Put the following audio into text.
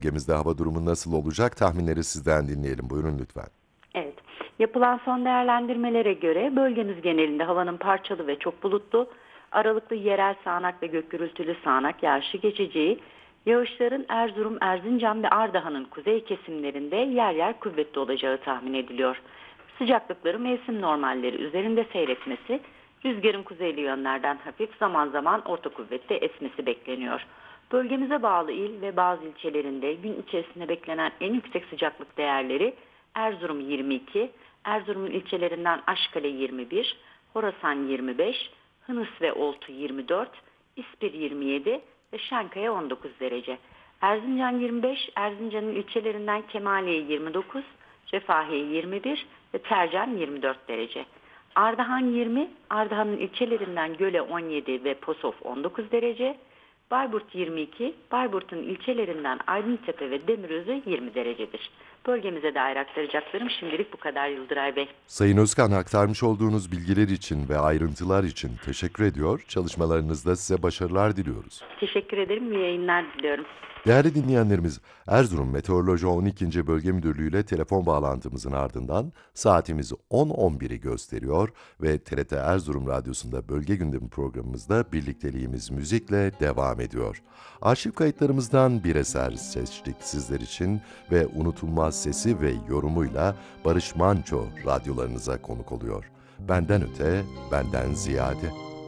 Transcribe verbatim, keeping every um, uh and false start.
Bölgemizde hava durumu nasıl olacak? Tahminleri sizden dinleyelim. Buyurun lütfen. Evet. Yapılan son değerlendirmelere göre bölgemiz genelinde havanın parçalı ve çok bulutlu, aralıklı yerel sağanak ve gök gürültülü sağanak yağışı geçeceği, yağışların Erzurum, Erzincan ve Ardahan'ın kuzey kesimlerinde yer yer kuvvetli olacağı tahmin ediliyor. Sıcaklıkları mevsim normalleri üzerinde seyretmesi, rüzgarın kuzeyli yönlerden hafif zaman zaman orta kuvvette esmesi bekleniyor. Bölgemize bağlı il ve bazı ilçelerinde gün içerisinde beklenen en yüksek sıcaklık değerleri Erzurum yirmi iki, Erzurum'un ilçelerinden Aşkale yirmi bir, Horasan yirmi beş, Hınıs ve Oltu yirmi dört, İspir yirmi yedi ve Şankaya on dokuz derece. Erzincan yirmi beş, Erzincan'ın ilçelerinden Kemaliye yirmi dokuz, Cefahiye yirmi bir ve Tercan yirmi dört derece. Ardahan yirmi, Ardahan'ın ilçelerinden Göle on yedi ve Posof on dokuz derece. Bayburt yirmi iki, Bayburt'un ilçelerinden Aydıntepe ve Demirözü yirmi derecedir. Bölgemize dair aktaracaklarım şimdilik bu kadar Yıldıray Bey. Sayın Özkan, aktarmış olduğunuz bilgiler için ve ayrıntılar için teşekkür ediyor. Çalışmalarınızda size başarılar diliyoruz. Teşekkür ederim, iyi yayınlar diliyorum. Değerli dinleyenlerimiz, Erzurum Meteoroloji on ikinci. Bölge Müdürlüğü ile telefon bağlantımızın ardından saatimiz on on biri gösteriyor ve T R T Erzurum Radyosu'nda Bölge Gündemi programımızda birlikteliğimiz müzikle devam ediyor. Arşiv kayıtlarımızdan bir eser seçtik sizler için ve unutulmaz sesi ve yorumuyla Barış Manço radyolarınıza konuk oluyor. Benden öte, benden ziyade.